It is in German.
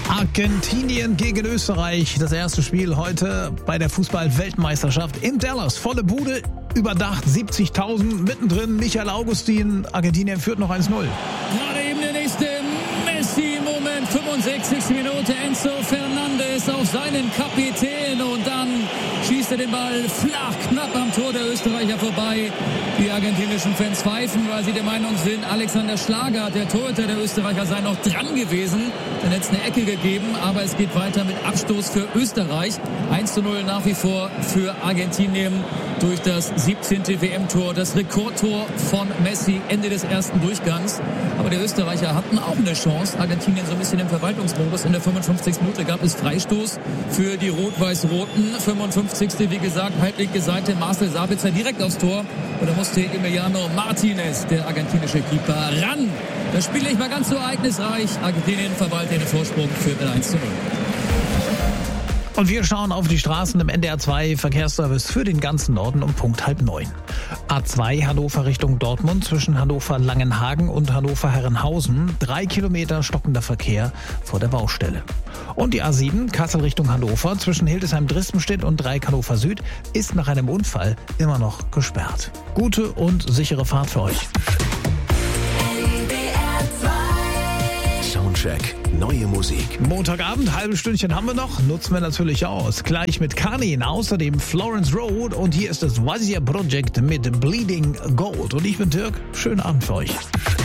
Argentinien gegen Österreich. Das erste Spiel heute bei der Fußball-Weltmeisterschaft in Dallas. Volle Bude, überdacht, 70.000. Mittendrin Michael Augustin. Argentinien führt noch 1-0. Gerade eben der nächste Messi-Moment. 65. Minute. Enzo Fernandes auf seinen Kapitän. Und dann schießt er den Ball flach, knapp am Tor der Österreicher vorbei. Die argentinischen Fans pfeifen, weil sie der Meinung sind, Alexander Schlager, der Torhüter der Österreicher, sei noch dran gewesen. Dann hätte es eine Ecke gegeben, aber es geht weiter mit Abstoß für Österreich. 1-0 nach wie vor für Argentinien durch das 17. WM-Tor, das Rekordtor von Messi, Ende des ersten Durchgangs. Aber die Österreicher hatten auch eine Chance. Argentinien so ein bisschen im Verwaltungsmodus. In der 55. Minute gab es Freistoß für die Rot-Weiß-Roten. 55. wie gesagt, halblinke Seite, Marcel Sabitzer direkt aufs Tor. Und da musste Emiliano Martinez, der argentinische Keeper, ran. Das Spiel nicht mal ganz so ereignisreich. Argentinien verwaltet den Vorsprung für 1-0. Und wir schauen auf die Straßen im NDR 2 Verkehrsservice für den ganzen Norden um Punkt 8:30. A2 Hannover Richtung Dortmund zwischen Hannover-Langenhagen und Hannover-Herrenhausen. 3 Kilometer stockender Verkehr vor der Baustelle. Und die A7 Kassel Richtung Hannover zwischen Hildesheim-Dresdenstedt und Dreieck Hannover Süd ist nach einem Unfall immer noch gesperrt. Gute und sichere Fahrt für euch. Soundcheck, neue Musik. Montagabend, halbes Stündchen haben wir noch, nutzen wir natürlich aus. Gleich mit Kanin, außerdem Florence Road und hier ist das Wazir Project mit Bleeding Gold. Und ich bin Dirk, schönen Abend für euch.